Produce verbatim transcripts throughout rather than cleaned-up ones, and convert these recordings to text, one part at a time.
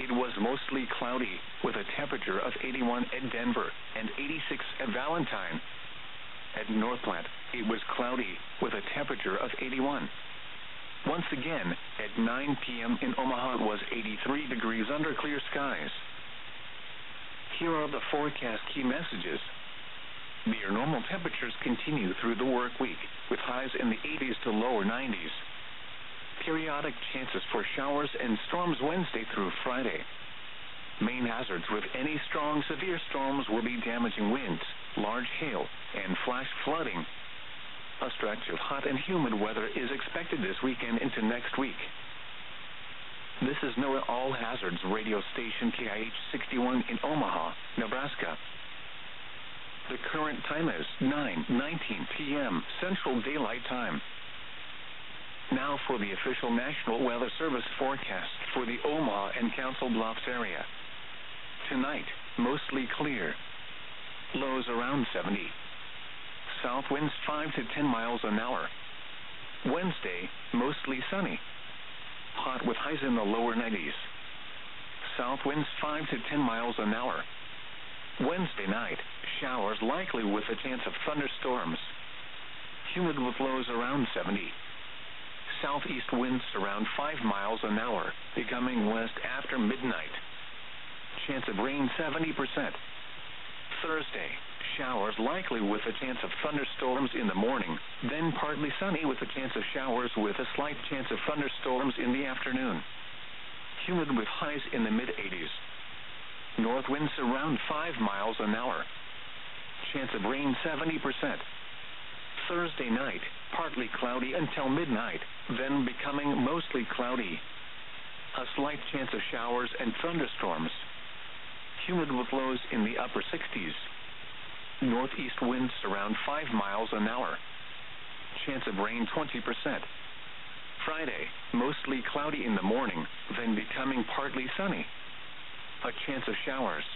It was mostly cloudy, with a temperature of eighty-one at Denver and eighty-six at Valentine. At Northplant, it was cloudy, with a temperature of eighty-one. Once again, at nine p.m. in Omaha it was eighty-three degrees under clear skies. Here are the forecast key messages. Near normal temperatures continue through the work week, with highs in the eighties to lower nineties. Periodic chances for showers and storms Wednesday through Friday. Main hazards with any strong severe storms will be damaging winds, large hail, and flash flooding. A stretch of hot and humid weather is expected this weekend into next week. This is NOAA All Hazards radio station K I H sixty-one in Omaha, Nebraska. The current time is nine nineteen p.m. Central Daylight Time. Now for the official National Weather Service forecast for the Omaha and Council Bluffs area. Tonight, mostly clear. Lows around seventy. South winds five to ten miles an hour. Wednesday, mostly sunny. Hot with highs in the lower nineties. South winds five to ten miles an hour. Wednesday night, showers likely with a chance of thunderstorms. Humid with lows around seventy. Southeast winds around five miles an hour, becoming west after midnight. Chance of rain seventy percent. Thursday, showers likely with a chance of thunderstorms in the morning, then partly sunny with a chance of showers with a slight chance of thunderstorms in the afternoon. Humid with highs in the mid-eighties. North winds around five miles an hour. Chance of rain seventy percent. Thursday night, partly cloudy until midnight, then becoming mostly cloudy. A slight chance of showers and thunderstorms. Humid with lows in the upper sixties. Northeast winds around five miles an hour. Chance of rain twenty percent. Friday, mostly cloudy in the morning, then becoming partly sunny. A chance of showers.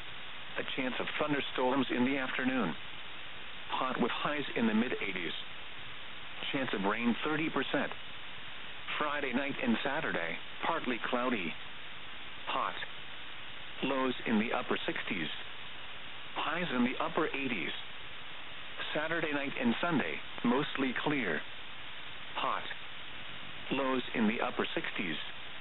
A chance of thunderstorms in the afternoon. Hot with highs in the mid-eighties. Chance of rain thirty percent. Friday night and Saturday, partly cloudy. Hot. Lows in the upper sixties. Highs in the upper eighties. Saturday night and Sunday, mostly clear. Hot. Lows in the upper sixties.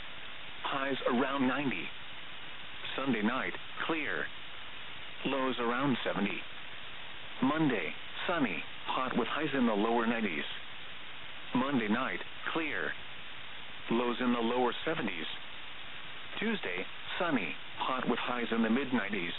Highs around ninety. Sunday night, clear. Lows around seventy. Monday, sunny, hot with highs in the lower nineties. Monday night, clear. Lows in the lower seventies. Tuesday, sunny, hot with highs in the mid-nineties.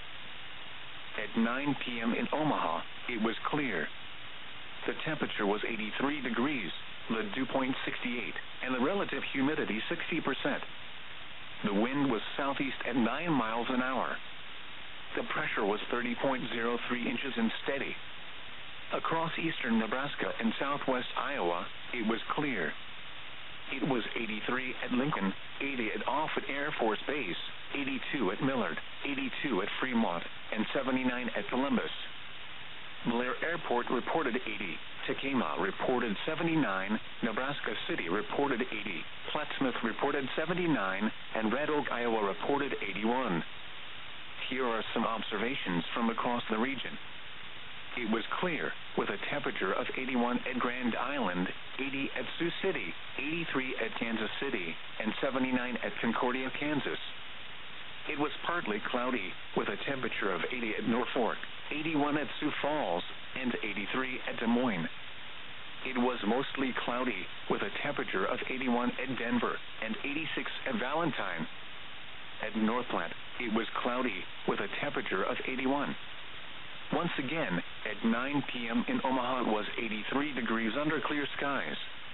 At nine p.m. in Omaha, it was clear. The temperature was eighty-three degrees, the dew point sixty-eight, and the relative humidity sixty percent. The wind was southeast at nine miles an hour. The pressure was thirty point zero three inches and steady. Across eastern Nebraska and southwest Iowa, it was clear. It was eighty-three at Lincoln, eighty at Offutt Air Force Base, eighty-two at Millard, eighty-two at Fremont, and seventy-nine at Columbus. Blair Airport reported eighty, Tacoma reported seventy-nine, Nebraska City reported eighty, Plattsmouth reported seventy-nine, and Red Oak, Iowa reported eighty-one. Here are some observations from across the region. It was clear, with a temperature of eighty-one at Grand Island, eighty at Sioux City, eighty-three at Kansas City, and seventy-nine at Concordia, Kansas. It was partly cloudy, with a temperature of eighty at Norfolk, eighty-one at Sioux Falls, and eighty-three at Des Moines. It was mostly cloudy, with a temperature of eighty-one at Denver, and eighty-six at Valentine. At Northplant, it was cloudy, with a temperature of eighty-one. Once again, at nine p.m. in Omaha it was eighty-three degrees under clear skies.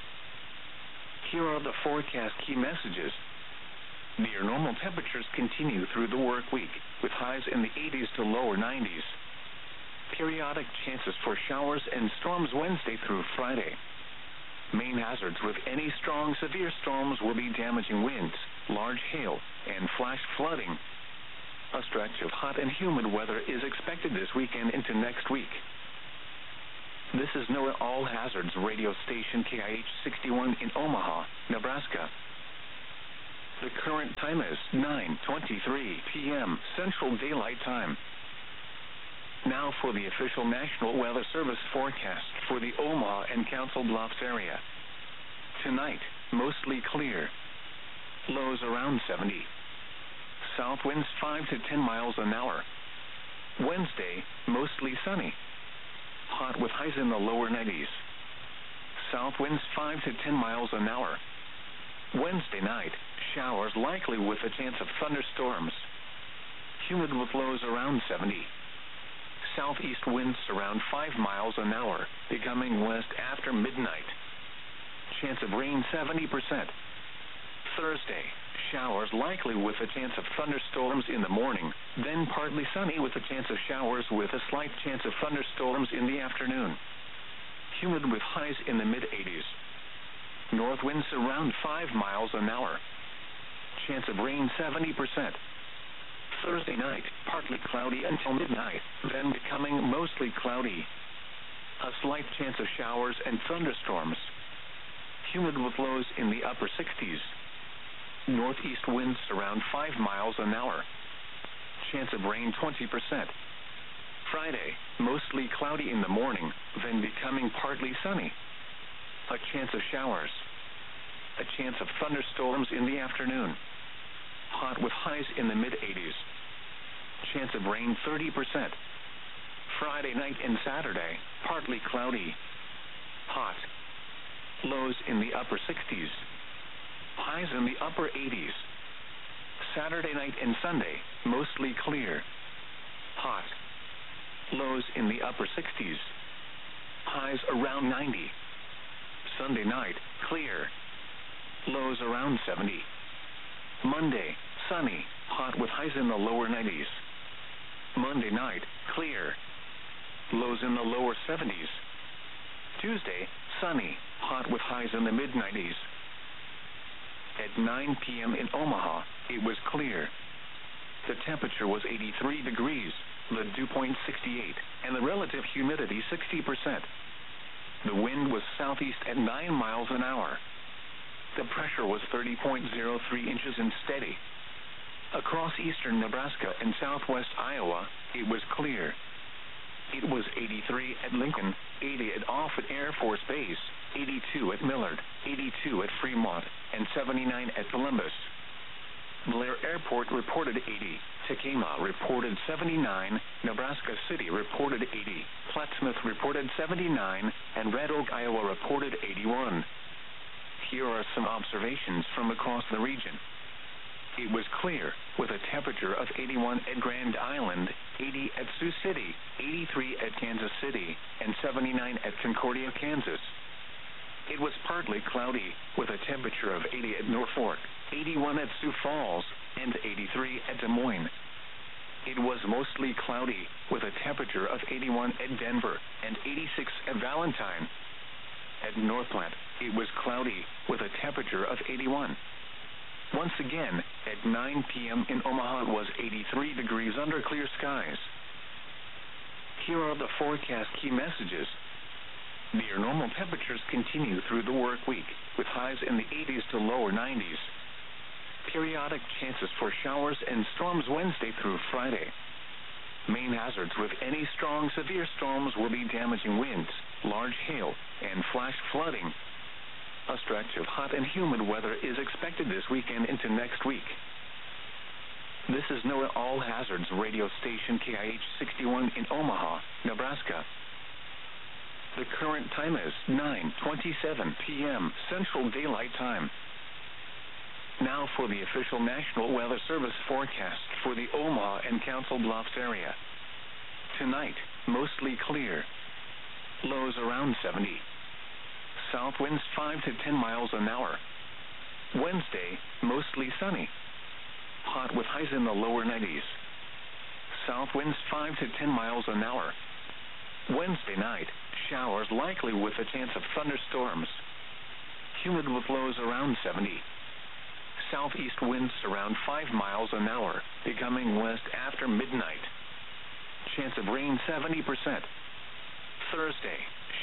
Here are the forecast key messages. Near normal temperatures continue through the work week, with highs in the eighties to lower nineties. Periodic chances for showers and storms Wednesday through Friday. Main hazards with any strong severe storms will be damaging winds, large hail, and flash flooding. A stretch of hot and humid weather is expected this weekend into next week. This is NOAA All Hazards radio station K I H sixty-one in Omaha, Nebraska. The current time is nine twenty-three p m Central Daylight Time. Now for the official National Weather Service forecast for the Omaha and Council Bluffs area. Tonight, mostly clear. Lows around seventy. South winds five to ten miles an hour. Wednesday, mostly sunny. Hot with highs in the lower nineties. South winds five to ten miles an hour. Wednesday night, showers likely with a chance of thunderstorms. Humid with lows around seventy. Southeast winds around five miles an hour, becoming west after midnight. Chance of rain seventy percent. Thursday, showers likely with a chance of thunderstorms in the morning, then partly sunny with a chance of showers with a slight chance of thunderstorms in the afternoon. Humid with highs in the mid eighties. North winds around five miles an hour. Chance of rain seventy percent. Thursday night, partly cloudy until midnight, then becoming mostly cloudy. A slight chance of showers and thunderstorms. Humid with lows in the upper sixties. Northeast winds around five miles an hour. Chance of rain twenty percent. Friday, mostly cloudy in the morning, then becoming partly sunny. A chance of showers. A chance of thunderstorms in the afternoon. Hot with highs in the mid eighties. Chance of rain thirty percent. Friday night and Saturday, partly cloudy. Hot. Lows in the upper sixties. Highs in the upper eighties. Saturday night and Sunday, mostly clear. Hot. Lows in the upper sixties. Highs around ninety. Sunday night, clear. Lows around seventy. Monday, sunny, hot with highs in the lower nineties. Monday night, clear. Lows in the lower seventies. Tuesday, sunny, hot with highs in the mid nineties. At nine p m in Omaha, it was clear. The temperature was eighty-three degrees, the dew point sixty-eight, and the relative humidity sixty percent. The wind was southeast at nine miles an hour. The pressure was thirty point zero three inches and steady. Across eastern Nebraska and southwest Iowa, it was clear. It was eighty-three at Lincoln, eighty at Offutt Air Force Base, eighty-two at Millard, eighty-two at Fremont, and seventy-nine at Columbus. Blair Airport reported eighty, Tacoma reported seventy-nine, Nebraska City reported eighty, Plattsmouth reported seventy-nine, and Red Oak, Iowa reported eighty-one. Here are some observations from across the region. It was clear, with a temperature of eighty-one at Grand Island, eighty at Sioux City, eighty-three at Kansas City, and seventy-nine at Concordia, Kansas. It was partly cloudy, with a temperature of eighty at Norfolk, eighty-one at Sioux Falls, and eighty-three at Des Moines. It was mostly cloudy, with a temperature of eighty-one at Denver, and eighty-six at Valentine. At Northplant, it was cloudy, with a temperature of eighty-one. Once again, at nine p m in Omaha it was eighty-three degrees under clear skies. Here are the forecast key messages. Near normal temperatures continue through the work week, with highs in the eighties to lower nineties. Periodic chances for showers and storms Wednesday through Friday. Main hazards with any strong severe storms will be damaging winds, large hail, and flash flooding. A stretch of hot and humid weather is expected this weekend into next week. This is NOAA All Hazards radio station K I H sixty-one in Omaha, Nebraska. The current time is nine twenty-seven p m Central Daylight Time. Now for the official National Weather Service forecast for the Omaha and Council Bluffs area. Tonight, mostly clear. Lows around seventy. South winds five to ten miles an hour. Wednesday, mostly sunny. Hot with highs in the lower nineties. South winds five to ten miles an hour. Wednesday night, showers likely with a chance of thunderstorms. Humid with lows around seventy. Southeast winds around five miles an hour, becoming west after midnight. Chance of rain seventy percent. Thursday,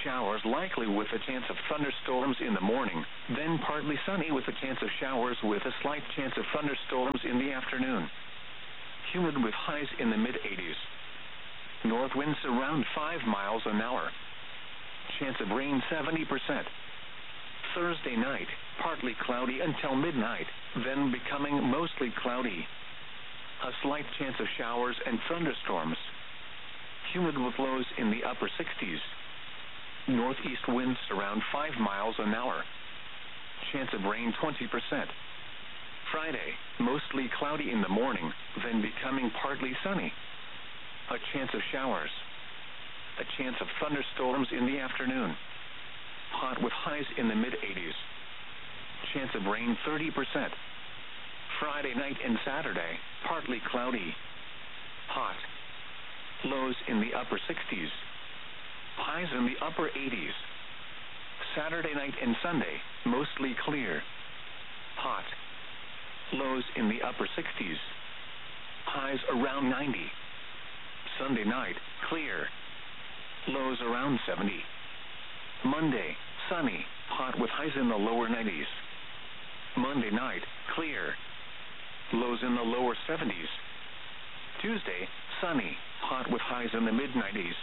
showers likely with a chance of thunderstorms in the morning, then partly sunny with a chance of showers with a slight chance of thunderstorms in the afternoon. Humid with highs in the mid eighties. North winds around five miles an hour. Chance of rain seventy percent. Thursday night, partly cloudy until midnight, then becoming mostly cloudy. A slight chance of showers and thunderstorms. Humid with lows in the upper sixties. Northeast winds around five miles an hour. Chance of rain twenty percent. Friday, mostly cloudy in the morning, then becoming partly sunny. A chance of showers. A chance of thunderstorms in the afternoon. Hot with highs in the mid eighties. Chance of rain thirty percent. Friday night and Saturday, partly cloudy. Hot. Lows in the upper sixties. Highs in the upper eighties. Saturday night and Sunday, mostly clear. Hot. Lows in the upper sixties. Highs around ninety. Sunday night, clear. Lows around seventy. Monday, sunny, hot with highs in the lower nineties. Monday night, clear. Lows in the lower seventies. Tuesday, sunny, hot with highs in the mid nineties.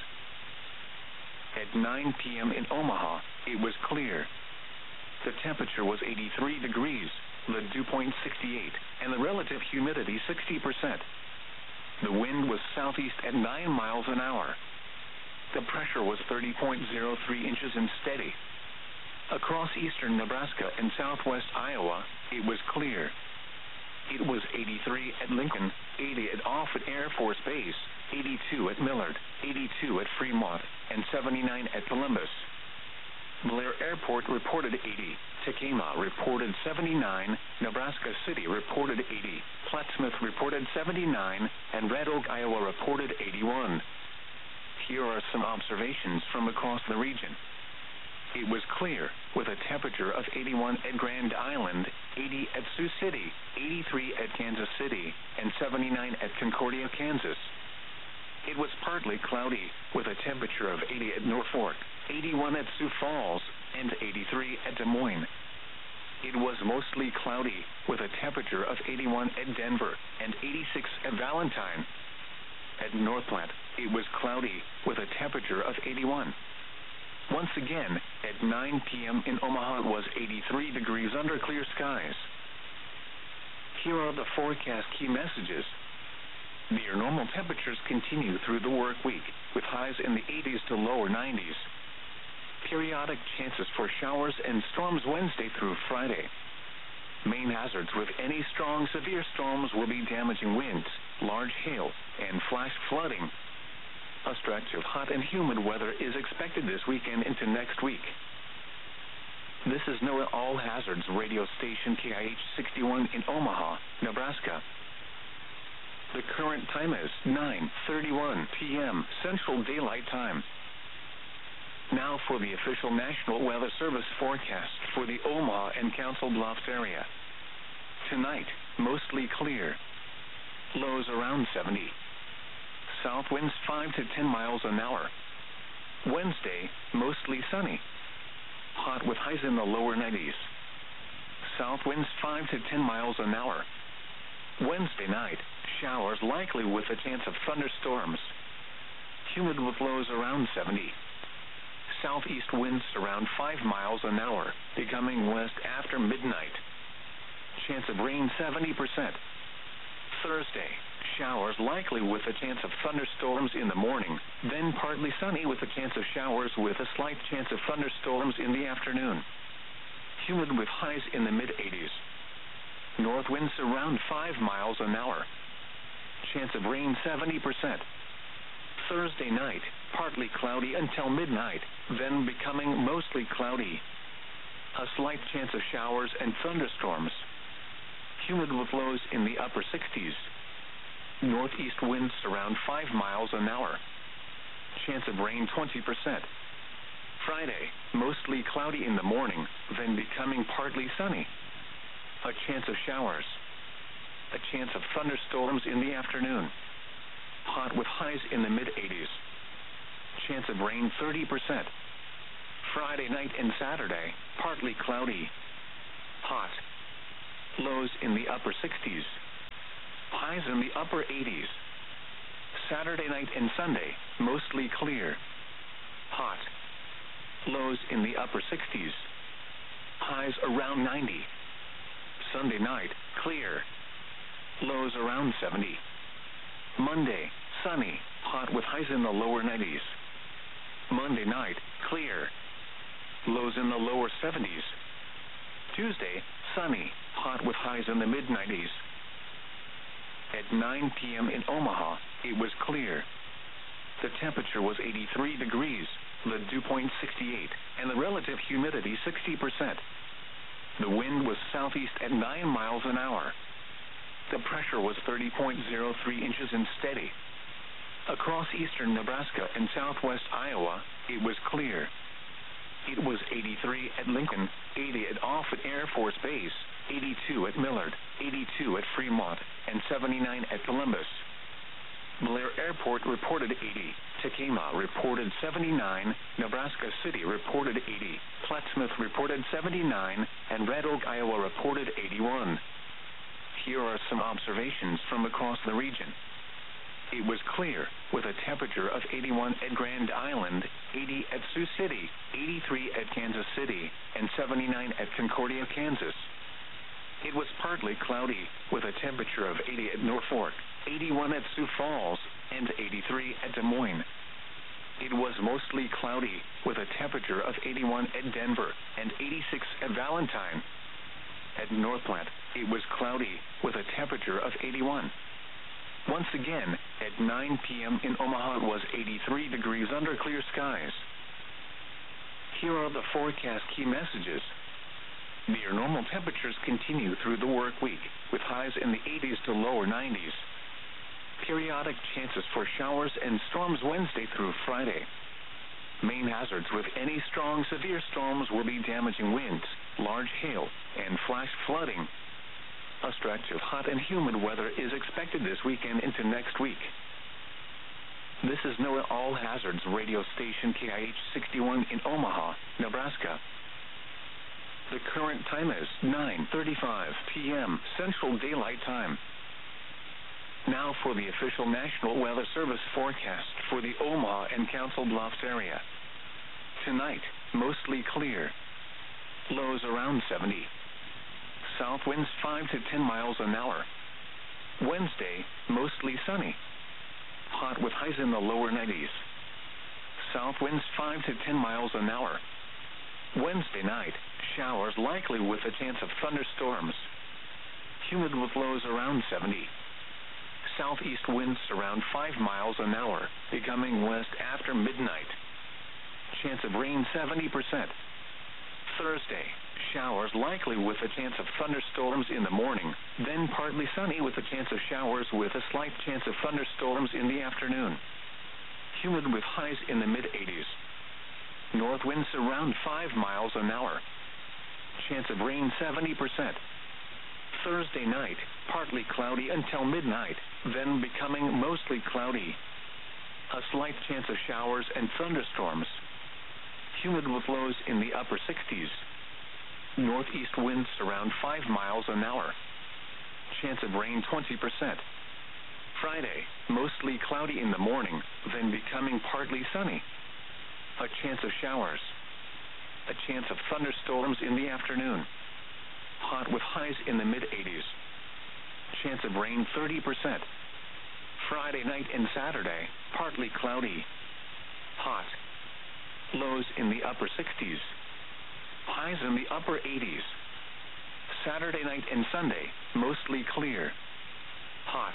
At nine p.m. in Omaha, it was clear. The temperature was eighty-three degrees, the dew point sixty-eight, and the relative humidity sixty percent. The wind was southeast at nine miles an hour. The pressure was thirty point zero three inches and steady. Across eastern Nebraska and southwest Iowa, it was clear. It was eighty-three at Lincoln, eighty at Offutt Air Force Base, eighty-two at Millard, eighty-two at Fremont, and seventy-nine at Columbus. Blair Airport reported eighty, Tacoma reported seventy-nine, Nebraska City reported eighty, Plattsmouth reported seventy-nine, and Red Oak, Iowa reported eighty-one. Here are some observations from across the region. It was clear, with a temperature of eighty-one at Grand Island, eighty at Sioux City, eighty-three at Kansas City, and seventy-nine at Concordia, Kansas. It was partly cloudy, with a temperature of eighty at Norfolk, eighty-one at Sioux Falls, and eighty-three at Des Moines. It was mostly cloudy, with a temperature of eighty-one at Denver, and eighty-six at Valentine. At North Platte, it was cloudy, with a temperature of eighty-one. Once again, at nine p.m. in Omaha it was eighty-three degrees under clear skies. Here are the forecast key messages. Near normal temperatures continue through the work week, with highs in the eighties to lower nineties. Periodic chances for showers and storms Wednesday through Friday. Main hazards with any strong severe storms will be damaging winds, large hail, and flash flooding. A stretch of hot and humid weather is expected this weekend into next week. This is NOAA All Hazards radio station K I H sixty-one in Omaha, Nebraska. The current time is nine thirty-one p.m. Central Daylight Time. Now for the official National Weather Service forecast for the Omaha and Council Bluffs area. Tonight, mostly clear. Lows around seventy. South winds five to ten miles an hour. Wednesday, mostly sunny. Hot with highs in the lower nineties. South winds five to ten miles an hour. Wednesday night, showers likely with a chance of thunderstorms. Humid with lows around seventy. Southeast winds around five miles an hour, becoming west after midnight. Chance of rain seventy percent. Thursday, showers likely with a chance of thunderstorms in the morning, then partly sunny with a chance of showers with a slight chance of thunderstorms in the afternoon. Humid with highs in the mid eighties. North winds around five miles an hour. Chance of rain seventy percent. Thursday night, partly cloudy until midnight, then becoming mostly cloudy. A slight chance of showers and thunderstorms. Humid with lows in the upper sixties. Northeast winds around five miles an hour. Chance of rain twenty percent. Friday, mostly cloudy in the morning, then becoming partly sunny. A chance of showers. A chance of thunderstorms in the afternoon. Hot with highs in the mid eighties. Chance of rain thirty percent. Friday night and Saturday, partly cloudy. Hot. Lows in the upper sixties. Highs in the upper eighties. Saturday night and Sunday, mostly clear. Hot. Lows in the upper sixties. Highs around ninety. Sunday night, clear. Lows around seventy. Monday, sunny, hot with highs in the lower nineties. Monday night, clear. Lows in the lower seventies. Tuesday, sunny, hot with highs in the mid nineties. At nine p.m. in Omaha, it was clear. The temperature was eighty-three degrees, the dew point sixty-eight, and the relative humidity sixty percent. The wind was southeast at nine miles an hour. The pressure was thirty point zero three inches and steady. Across eastern Nebraska and southwest Iowa, it was clear. It was eighty-three at Lincoln, eighty at Offutt Air Force Base, eighty-two at Millard, eighty-two at Fremont, and seventy-nine at Columbus. Blair Airport reported eighty, Tacoma reported seventy-nine, Nebraska City reported eighty, Plattsmouth reported seventy-nine, and Red Oak, Iowa reported eighty-one. Here are some observations from across the region. It was clear, with a temperature of eighty-one at Grand Island, eighty at Sioux City, eighty-three at Kansas City, and seventy-nine at Concordia, Kansas. It was partly cloudy, with a temperature of eighty at Norfolk, eighty-one at Sioux Falls, and eighty-three at Des Moines. It was mostly cloudy, with a temperature of eighty-one at Denver, and eighty-six at Valentine. At Northplant, it was cloudy, with a temperature of eighty-one. Once again, at nine p.m. in Omaha it was eighty-three degrees under clear skies. Here are the forecast key messages. Near normal temperatures continue through the work week, with highs in the eighties to lower nineties. Periodic chances for showers and storms Wednesday through Friday. Main hazards with any strong severe storms will be damaging winds, large hail, and flash flooding. A stretch of hot and humid weather is expected this weekend into next week. This is NOAA All Hazards radio station K I H sixty-one in Omaha, Nebraska. The current time is nine thirty-five p.m. Central Daylight Time. Now for the official National Weather Service forecast for the Omaha and Council Bluffs area. Tonight, mostly clear. Lows around seventy. South winds five to ten miles an hour. Wednesday, mostly sunny. Hot with highs in the lower nineties. South winds five to ten miles an hour. Wednesday night, showers likely with a chance of thunderstorms. Humid with lows around seventy. Southeast winds around five miles an hour, becoming west after midnight. Chance of rain seventy percent. Thursday, showers likely with a chance of thunderstorms in the morning, then partly sunny with a chance of showers with a slight chance of thunderstorms in the afternoon. Humid with highs in the mid eighties. North winds around five miles an hour. Chance of rain seventy percent. Thursday night, partly cloudy until midnight, then becoming mostly cloudy. A slight chance of showers and thunderstorms. Humid with lows in the upper sixties. Northeast winds around five miles an hour. Chance of rain twenty percent. Friday, mostly cloudy in the morning, then becoming partly sunny. A chance of showers. A chance of thunderstorms in the afternoon. Hot with highs in the mid eighties. Chance of rain thirty percent. Friday night and Saturday, partly cloudy. Hot. Lows in the upper sixties. Highs in the upper eighties. Saturday night and Sunday, mostly clear. Hot.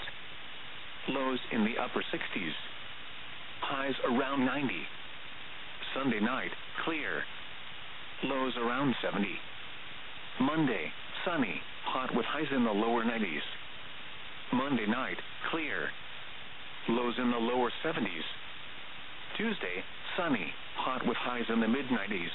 Lows in the upper sixties. Highs around ninety. Sunday night, clear. Lows around seventy. Monday, sunny, hot with highs in the lower nineties. Monday night, clear. Lows in the lower seventies. Tuesday, sunny, hot with highs in the mid nineties.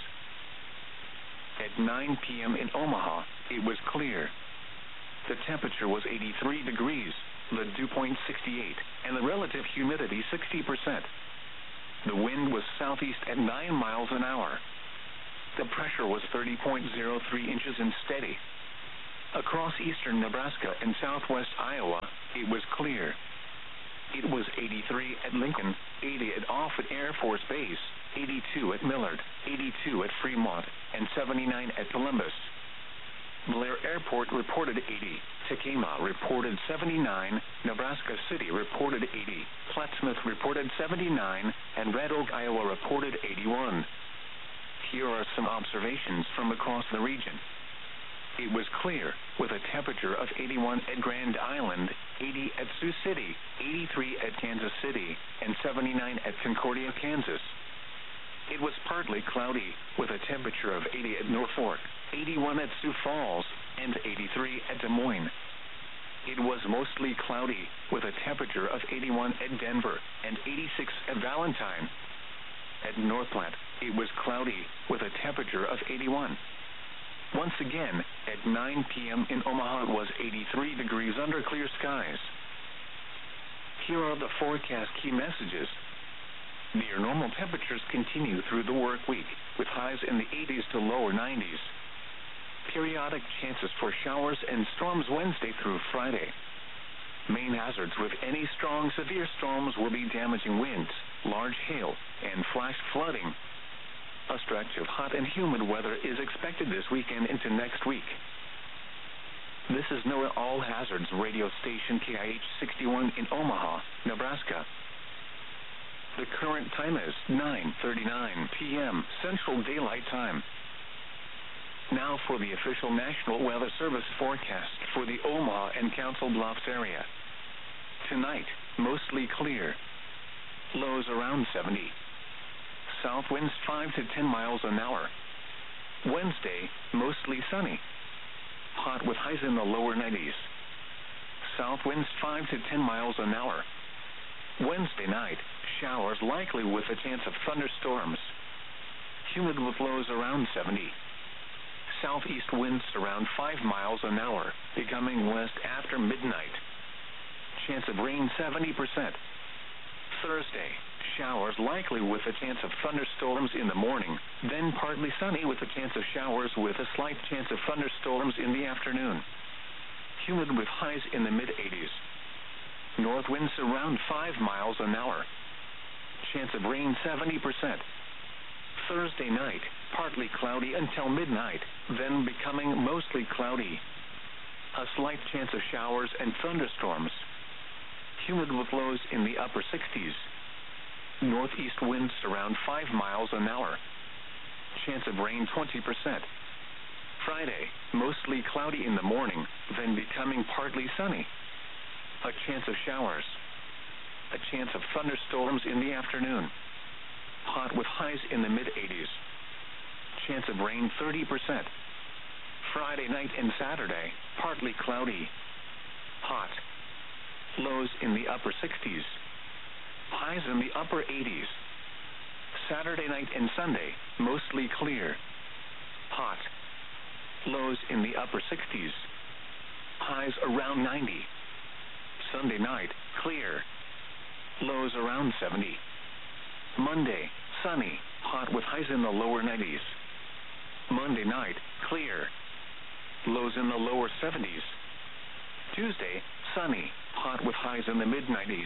At nine p.m. in Omaha, it was clear. The temperature was eighty-three degrees, the dew point sixty-eight, and the relative humidity sixty percent. The wind was southeast at nine miles an hour. The pressure was thirty point zero three inches and steady. Across eastern Nebraska and southwest Iowa, it was clear. It was eighty-three at Lincoln, eighty at Offutt Air Force Base, eighty-two at Millard, eighty-two at Fremont, and seventy-nine at Columbus. Blair Airport reported eighty, Tekamah reported seventy-nine, Nebraska City reported eighty, Plattsmouth reported seventy-nine, and Red Oak, Iowa reported eighty-one. Here are some observations from across the region. It was clear, with a temperature of eighty-one at Grand Island, eighty at Sioux City, eighty-three at Kansas City, and seventy-nine at Concordia, Kansas. It was partly cloudy, with a temperature of eighty at Norfolk, eighty-one at Sioux Falls, and eighty-three at Des Moines. It was mostly cloudy, with a temperature of eighty-one at Denver, and eighty-six at Valentine. At North Platte, it was cloudy, with a temperature of eighty-one. Once again, at nine p.m. in Omaha it was eighty-three degrees under clear skies. Here are the forecast key messages. Near normal temperatures continue through the work week, with highs in the eighties to lower nineties. Periodic chances for showers and storms Wednesday through Friday. Main hazards with any strong severe storms will be damaging winds, large hail, and flash flooding. A stretch of hot and humid weather is expected this weekend into next week. This is NOAA All Hazards radio station K I H sixty-one in Omaha, Nebraska. The current time is nine thirty-nine p.m. Central Daylight Time. Now for the official National Weather Service forecast for the Omaha and Council Bluffs area. Tonight, mostly clear. Lows around seventy. South winds five to ten miles an hour. Wednesday, mostly sunny. Hot with highs in the lower nineties. South winds five to ten miles an hour. Wednesday night, showers likely with a chance of thunderstorms. Humid with lows around seventy. Southeast winds around five miles an hour, becoming west after midnight. Chance of rain seventy percent. Thursday, showers likely with a chance of thunderstorms in the morning, then partly sunny with a chance of showers with a slight chance of thunderstorms in the afternoon. Humid with highs in the mid-eighties. North winds around five miles an hour. Chance of rain seventy percent. Thursday night, partly cloudy until midnight, then becoming mostly cloudy. A slight chance of showers and thunderstorms. Humid with lows in the upper sixties. Northeast winds around five miles an hour. Chance of rain twenty percent. Friday, mostly cloudy in the morning, then becoming partly sunny. A chance of showers. A chance of thunderstorms in the afternoon. Hot with highs in the mid-eighties. Chance of rain thirty percent. Friday night and Saturday, partly cloudy. Hot. Lows in the upper sixties. Highs in the upper eighties. Saturday night and Sunday, mostly clear. Hot. Lows in the upper sixties. Highs around ninety. Sunday night, clear. Lows around seventy. Monday, sunny, hot with highs in the lower nineties. Monday night, clear. Lows in the lower seventies. Tuesday, sunny, hot with highs in the mid-nineties.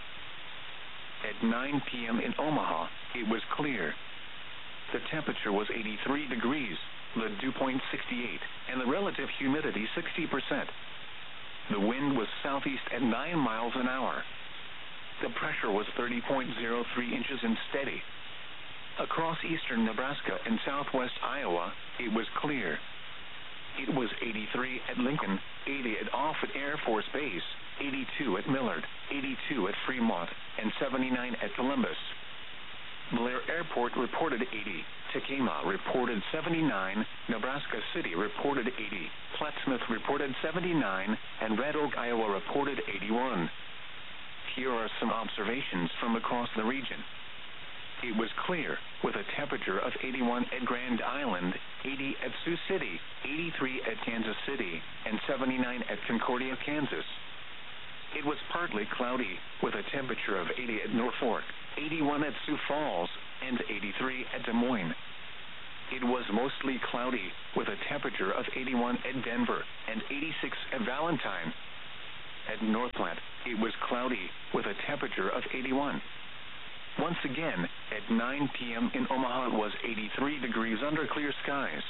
At nine p.m. in Omaha, it was clear. The temperature was eighty-three degrees, the dew point sixty-eight, and the relative humidity sixty percent. The wind was southeast at nine miles an hour. The pressure was thirty point zero three inches and steady. Across eastern Nebraska and southwest Iowa, it was clear. It was eighty-three at Lincoln, eighty at Offutt Air Force Base, eighty-two at Millard, eighty-two at Fremont, and seventy-nine at Columbus. Blair Airport reported eighty, Tekamah reported seventy-nine, Nebraska City reported eighty, Plattsmouth reported seventy-nine, and Red Oak, Iowa reported eighty-one. Here are some observations from across the region. It was clear, with a temperature of eighty-one at Grand Island, eighty at Sioux City, eighty-three at Kansas City, and seventy-nine at Concordia, Kansas. It was partly cloudy, with a temperature of eighty at Norfolk, eighty-one at Sioux Falls, and eighty-three at Des Moines. It was mostly cloudy, with a temperature of eighty-one at Denver and eighty-six at Valentine. At Northplant, it was cloudy, with a temperature of eighty-one. Once again, at nine p.m. in Omaha it was eighty-three degrees under clear skies.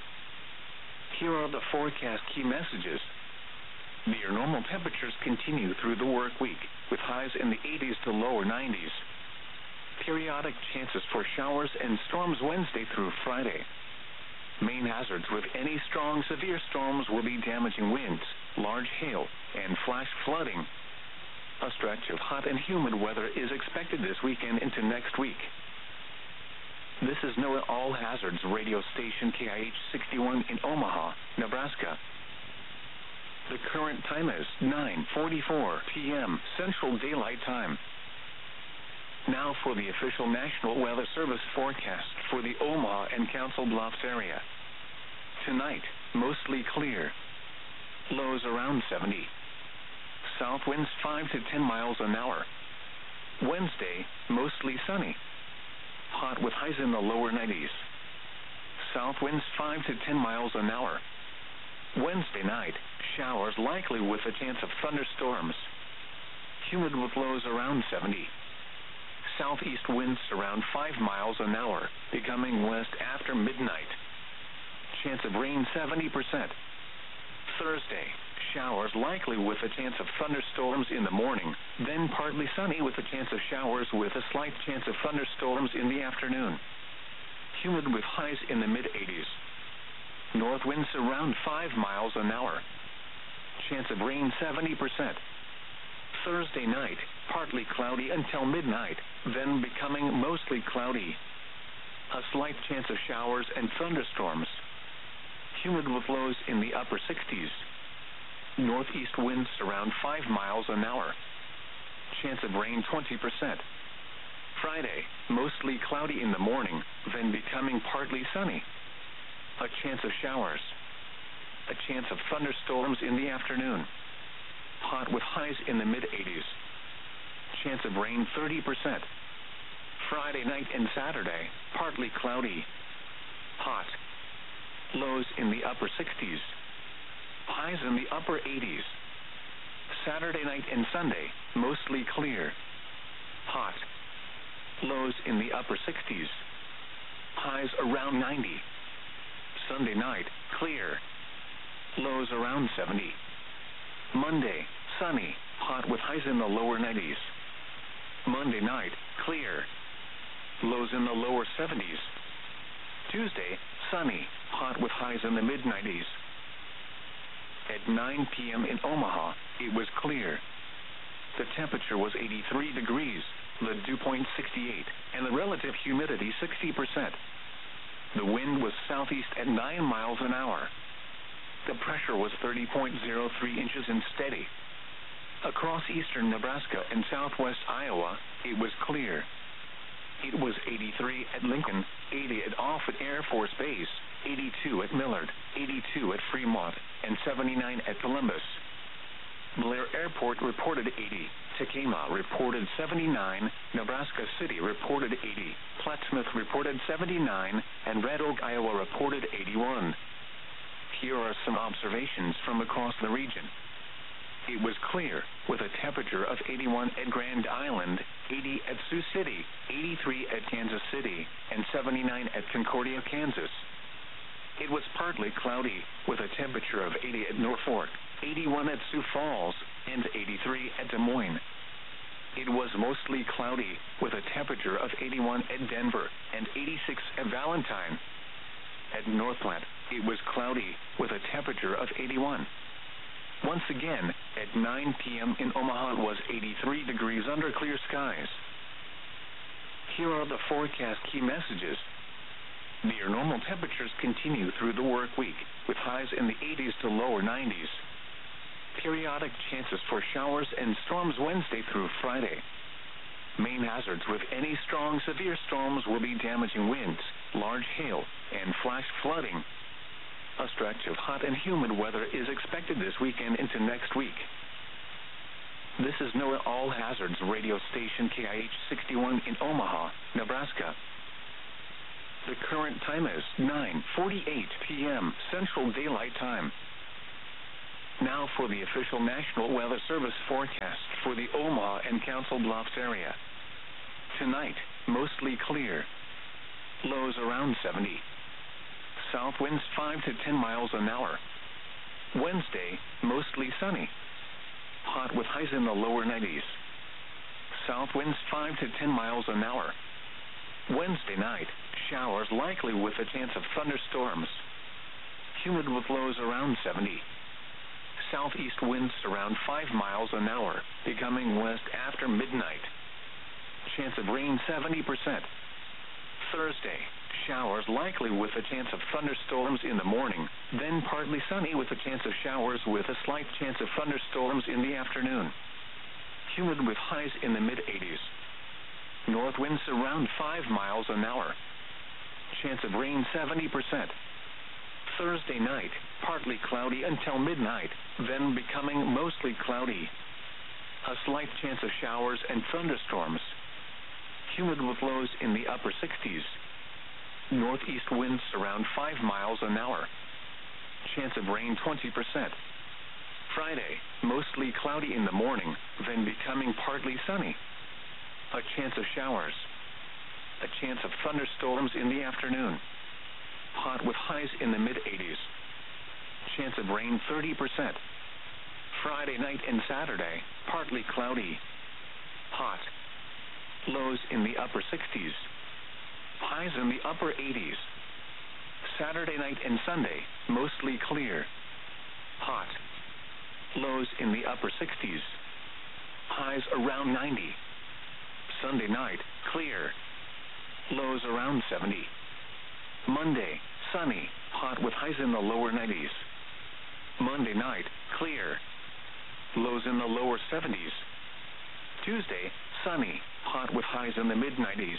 Here are the forecast key messages. Near normal temperatures continue through the work week, with highs in the eighties to lower nineties. Periodic chances for showers and storms Wednesday through Friday. Main hazards with any strong severe storms will be damaging winds, large hail, and flash flooding. A stretch of hot and humid weather is expected this weekend into next week. This is NOAA All Hazards radio station K I H sixty-one in Omaha, Nebraska. The current time is nine forty-four p.m. Central Daylight Time. Now for the official National Weather Service forecast for the Omaha and Council Bluffs area. Tonight, mostly clear. Lows around seventy. South winds five to ten miles an hour. Wednesday, mostly sunny. Hot with highs in the lower nineties. South winds five to ten miles an hour. Wednesday night, showers likely with a chance of thunderstorms. Humid with lows around seventy. Southeast winds around five miles an hour, becoming west after midnight. Chance of rain seventy percent. Thursday, showers likely with a chance of thunderstorms in the morning, then partly sunny with a chance of showers with a slight chance of thunderstorms in the afternoon. Humid with highs in the mid-eighties. North winds around five miles an hour. Chance of rain seventy percent. Thursday night, partly cloudy until midnight, then becoming mostly cloudy. A slight chance of showers and thunderstorms. Humid with lows in the upper sixties. Northeast winds around five miles an hour. Chance of rain twenty percent. Friday, mostly cloudy in the morning, then becoming partly sunny. A chance of showers. A chance of thunderstorms in the afternoon. Hot with highs in the mid-eighties. Chance of rain thirty percent. Friday night and Saturday, partly cloudy. Hot. Lows in the upper sixties. Highs in the upper eighties. Saturday night and Sunday, mostly clear. Hot. Lows in the upper sixties. Highs around ninety. Sunday night, clear. Lows around seventy. Monday, sunny, hot with highs in the lower nineties. Monday night, clear. Lows in the lower seventies. Tuesday, sunny, hot with highs in the mid-nineties. At nine p.m. in Omaha, it was clear. The temperature was eighty-three degrees, the dew point sixty-eight, and the relative humidity sixty percent. The wind was southeast at nine miles an hour. The pressure was thirty point zero three inches and steady. Across eastern Nebraska and southwest Iowa, it was clear. It was eighty-three at Lincoln, eighty at Offutt Air Force Base, eighty-two at Millard, eighty-two at Fremont, and seventy-nine at Columbus. Blair Airport reported eighty, Tacoma reported seventy-nine, Nebraska City reported eighty, Plattsmouth reported seventy-nine, and Red Oak, Iowa reported eighty-one. Here are some observations from across the region. It was clear, with a temperature of eighty-one at Grand Island, eighty at Sioux City, eighty-three at Kansas City, and seventy-nine at Concordia, Kansas. It was partly cloudy, with a temperature of eighty at Norfolk, eighty-one at Sioux Falls, and eighty-three at Des Moines. It was mostly cloudy, with a temperature of eighty-one at Denver and eighty-six at Valentine. At Northplant, it was cloudy, with a temperature of eighty-one. Once again, at nine p.m. in Omaha it was eighty-three degrees under clear skies. Here are the forecast key messages. Near normal temperatures continue through the work week, with highs in the eighties to lower nineties. Periodic chances for showers and storms Wednesday through Friday. Main hazards with any strong severe storms will be damaging winds, large hail, and flash flooding. A stretch of hot and humid weather is expected this weekend into next week. This is NOAA All Hazards radio station K I H sixty-one in Omaha, Nebraska. The current time is nine forty-eight p m Central Daylight Time. Now for the official National Weather Service forecast for the Omaha and Council Bluffs area. Tonight, mostly clear. Lows around seventy. South winds five to ten miles an hour. Wednesday, mostly sunny. Hot with highs in the lower nineties. South winds five to ten miles an hour. Wednesday night, showers likely with a chance of thunderstorms. Humid with lows around seventy. Southeast winds around five miles an hour, becoming west after midnight. Chance of rain seventy percent. Thursday, showers likely with a chance of thunderstorms in the morning, then partly sunny with a chance of showers with a slight chance of thunderstorms in the afternoon. Humid with highs in the mid-eighties. North winds around five miles an hour. Chance of rain seventy percent. Thursday night, partly cloudy until midnight, then becoming mostly cloudy. A slight chance of showers and thunderstorms. Humid with lows in the upper sixties. Northeast winds around five miles an hour. Chance of rain twenty percent. Friday, mostly cloudy in the morning, then becoming partly sunny. A chance of showers. A chance of thunderstorms in the afternoon. Hot with highs in the mid-eighties. Chance of rain thirty percent. Friday night and Saturday, partly cloudy. Hot. Lows in the upper sixties. Highs in the upper eighties. Saturday night and Sunday, mostly clear. Hot. Lows in the upper sixties. Highs around ninety. Sunday night, clear. Lows around seventy. Monday, sunny, hot with highs in the lower nineties. Monday night, clear. Lows in the lower seventies. Tuesday, sunny, hot with highs in the mid-nineties.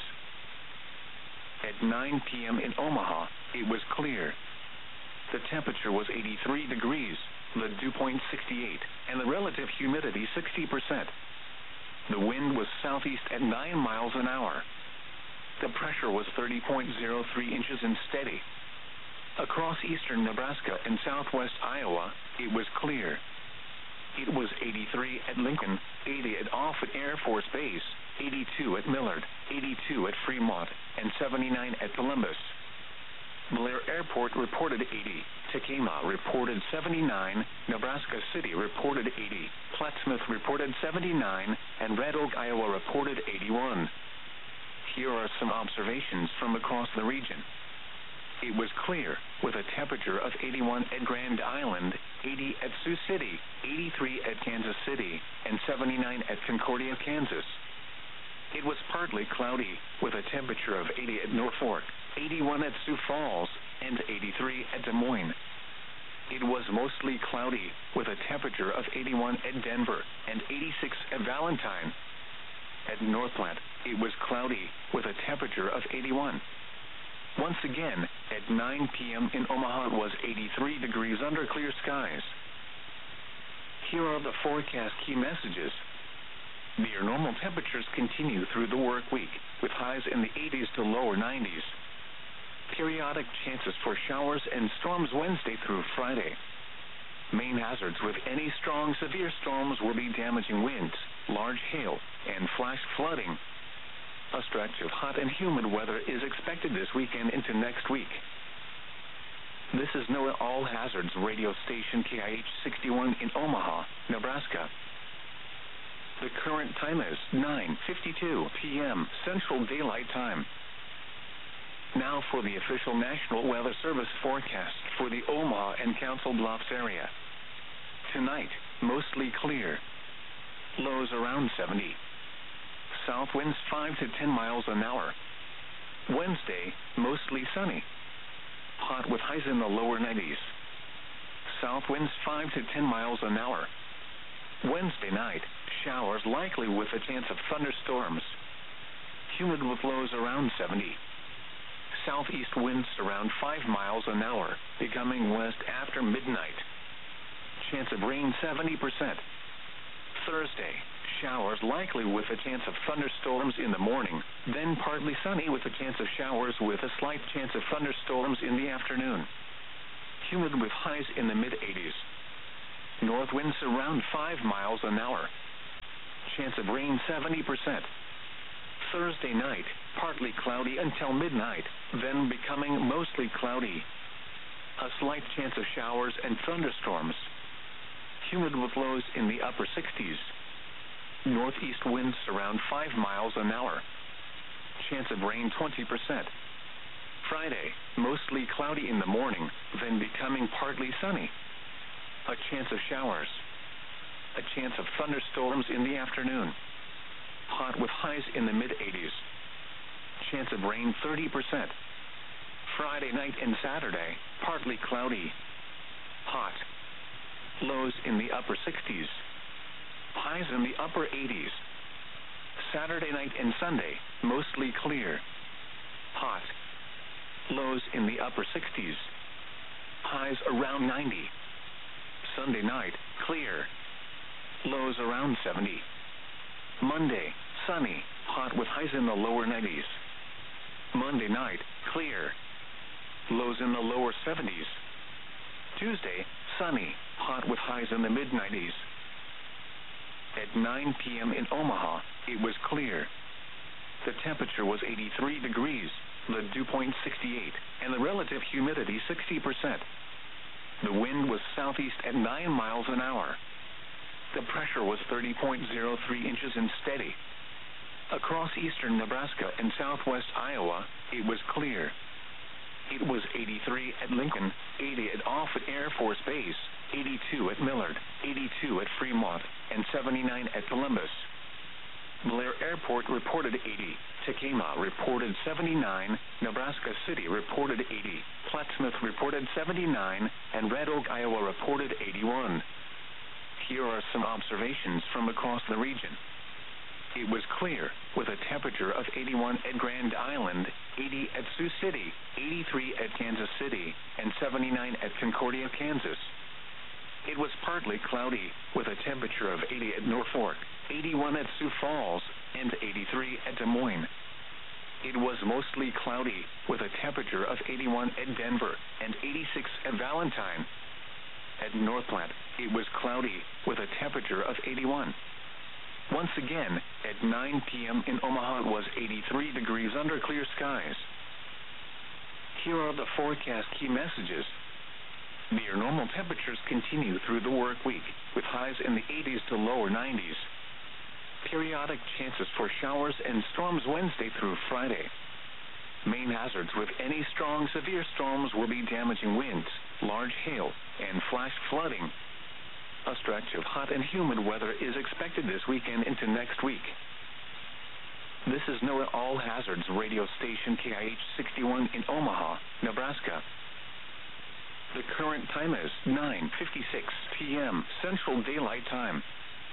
At nine p m in Omaha, it was clear. The temperature was eighty-three degrees, the dew point sixty-eight, and the relative humidity sixty percent. The wind was southeast at nine miles an hour. The pressure was thirty point zero three inches and steady. Across eastern Nebraska and southwest Iowa, it was clear. It was eighty-three at Lincoln, eighty at Offutt Air Force Base, eighty-two at Millard, eighty-two at Fremont, and seventy-nine at Columbus. Blair Airport reported eighty, Tacoma reported seventy-nine, Nebraska City reported eighty, Plattsmouth reported seventy-nine, and Red Oak, Iowa reported eighty-one. Here are some observations from across the region. It was clear, with a temperature of eighty-one at Grand Island, eighty at Sioux City, eighty-three at Kansas City, and seventy-nine at Concordia, Kansas. It was partly cloudy, with a temperature of eighty at Norfolk, eighty-one at Sioux Falls, and eighty-three at Des Moines. It was mostly cloudy, with a temperature of eighty-one at Denver, and eighty-six at Valentine. At Northplant, it was cloudy, with a temperature of eighty-one. Once again, at nine p m in Omaha it was eighty-three degrees under clear skies. Here are the forecast key messages. Near normal temperatures continue through the work week, with highs in the eighties to lower nineties. Periodic chances for showers and storms Wednesday through Friday. Main hazards with any strong severe storms will be damaging winds, large hail, and flash flooding. A stretch of hot and humid weather is expected this weekend into next week. This is NOAA All Hazards radio station K I H sixty-one in Omaha, Nebraska. The current time is nine fifty-two p m Central Daylight Time. Now for the official National Weather Service forecast for the Omaha and Council Bluffs area. Tonight, mostly clear. Lows around seventy. South winds five to ten miles an hour. Wednesday, mostly sunny. Hot with highs in the lower nineties. South winds five to ten miles an hour. Wednesday night, showers likely with a chance of thunderstorms. Humid with lows around seventy. Southeast winds around five miles an hour, becoming west after midnight. Chance of rain seventy percent. Thursday, showers likely with a chance of thunderstorms in the morning, then partly sunny with a chance of showers with a slight chance of thunderstorms in the afternoon. Humid with highs in the mid eighties. North winds around five miles an hour. Chance of rain seventy percent. Thursday night, partly cloudy until midnight, then becoming mostly cloudy. A slight chance of showers and thunderstorms. Humid with lows in the upper sixties. Northeast winds around five miles an hour. Chance of rain twenty percent. Friday, mostly cloudy in the morning, then becoming partly sunny. A chance of showers. A chance of thunderstorms in the afternoon. Hot with highs in the mid eighties. Chance of rain thirty percent. Friday night and Saturday, partly cloudy. Hot. Lows in the upper sixties. Highs in the upper eighties. Saturday night and Sunday, mostly clear. Hot. Lows in the upper sixties. Highs around ninety. Sunday night, clear. Lows around seventy. Monday, sunny, hot with highs in the lower nineties. Monday night, clear. Lows in the lower seventies. Tuesday, sunny, hot with highs in the mid nineties. At nine p.m. in Omaha, it was clear. The temperature was eighty-three degrees, the dew point sixty-eight, and the relative humidity sixty percent. The wind was southeast at nine miles an hour. The pressure was thirty point zero three inches and steady. Across eastern Nebraska and southwest Iowa, it was clear. It was eighty-three at Lincoln, eighty at Offutt Air Force Base, eighty-two at Millard, eighty-two at Fremont, and seventy-nine at Columbus. Blair Airport reported eighty, Tacoma reported seventy-nine, Nebraska City reported eighty, Plattsmouth reported seventy-nine, and Red Oak, Iowa reported eighty-one. Here are some observations from across the region. It was clear, with a temperature of eighty-one at Grand Island, eighty at Sioux City, eighty-three at Kansas City, and seventy-nine at Concordia, Kansas. It was partly cloudy, with a temperature of eighty at Norfolk, eighty-one at Sioux Falls, and eighty-three at Des Moines. It was mostly cloudy, with a temperature of eighty-one at Denver, and eighty-six at Valentine. At North Platte, it was cloudy, with a temperature of eighty-one. Once again, at nine p.m. in Omaha it was eighty-three degrees under clear skies. Here are the forecast key messages. Near normal temperatures continue through the work week, with highs in the eighties to lower nineties. Periodic chances for showers and storms Wednesday through Friday. Main hazards with any strong severe storms will be damaging winds, large hail, and flash flooding. A stretch of hot and humid weather is expected this weekend into next week. This is NOAA All Hazards radio station K I H sixty-one in Omaha, Nebraska. The current time is nine fifty-six p.m. Central Daylight Time.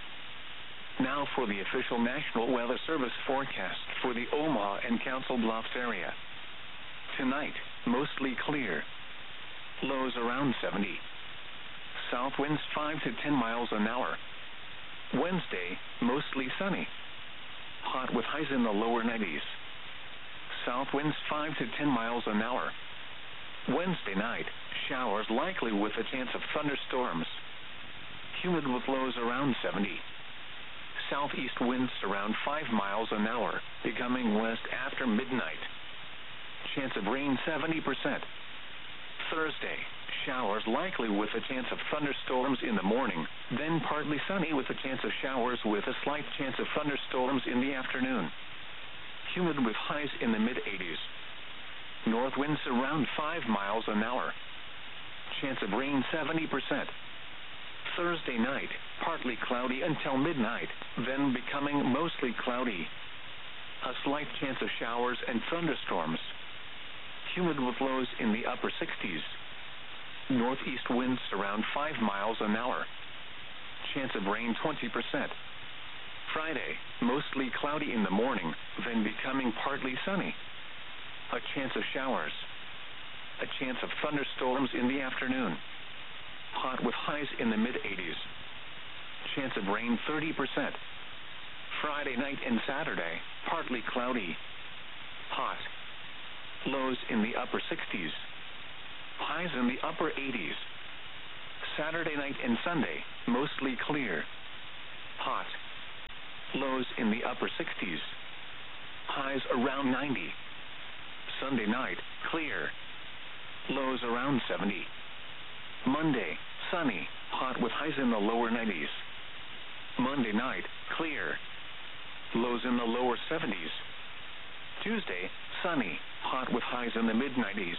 Now for the official National Weather Service forecast for the Omaha and Council Bluffs area. Tonight, mostly clear. Lows around seventy. South winds five to ten miles an hour. Wednesday, mostly sunny. Hot with highs in the lower nineties. South winds five to ten miles an hour. Wednesday night, showers likely with a chance of thunderstorms. Humid with lows around seventy. Southeast winds around five miles an hour, becoming west after midnight. Chance of rain seventy percent. Thursday, showers likely with a chance of thunderstorms in the morning, then partly sunny with a chance of showers with a slight chance of thunderstorms in the afternoon. Humid with highs in the mid eighties. North winds around five miles an hour. Chance of rain seventy percent. Thursday night, partly cloudy until midnight, then becoming mostly cloudy. A slight chance of showers and thunderstorms. Humid with lows in the upper sixties. Northeast winds around five miles an hour. Chance of rain twenty percent. Friday, mostly cloudy in the morning, then becoming partly sunny. A chance of showers. A chance of thunderstorms in the afternoon. Hot with highs in the mid eighties. Chance of rain thirty percent. Friday night and Saturday, partly cloudy. Hot. Lows in the upper sixties. Highs in the upper eighties. Saturday night and Sunday, mostly clear. Hot. Lows in the upper sixties. Highs around ninety. Sunday night, clear. Lows around seventy. Monday, sunny, hot with highs in the lower nineties. Monday night, clear. Lows in the lower seventies. Tuesday, sunny, hot with highs in the mid nineties.